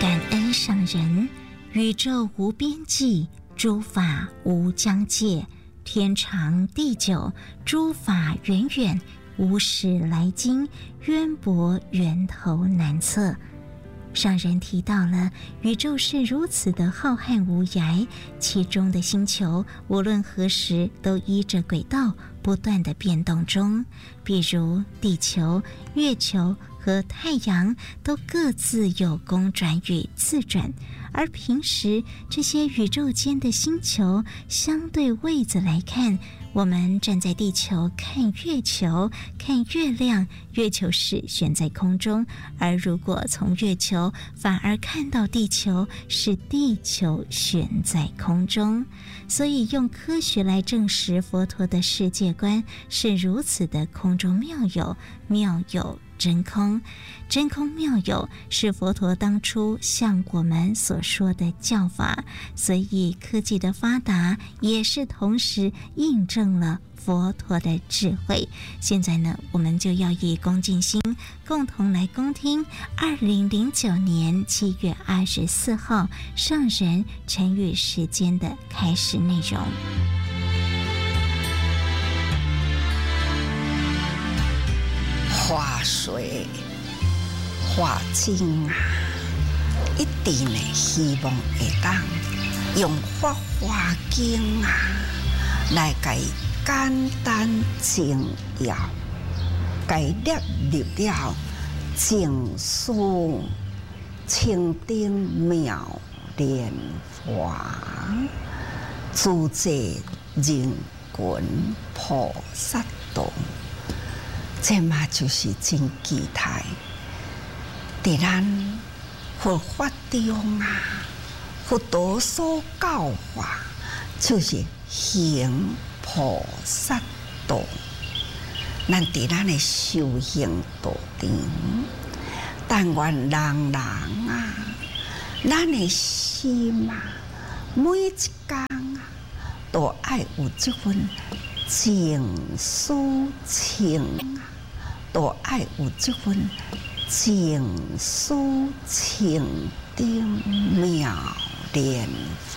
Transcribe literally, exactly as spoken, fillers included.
感恩上人，宇宙无边际，诸法无疆界，天长地久，诸法源远，无始来今，渊博源头难测。上人提到了宇宙是如此的浩瀚无涯，其中的星球无论何时都依着轨道不断的变动中，比如地球、月球和太阳都各自有公转与自转，而平时这些宇宙间的星球相对位子来看，我们站在地球看月球、看月亮，月球是悬在空中，而如果从月球反而看到地球，是地球悬在空中。所以用科学来证实佛陀的世界观是如此的空中妙有，妙有真空。真空妙有是佛陀当初向我们所说的教法，所以科技的发达也是同时印证了佛陀的智慧。现在呢，我们就要以恭敬心共同来恭听二零零九年七月二十四号上人晨语时间的开始内容。 化水化精啊，一定的希望会当用法华经啊来给简单精要，给列入了净书清定妙莲华，诸界人群菩萨道。这嘛就是真期待，在咱佛法中啊，佛陀所教化就是行菩萨道。咱在咱的修行道场，但愿人人啊，咱的心啊，每一天啊，都爱有这份净思清。都爱有这份净思清定妙莲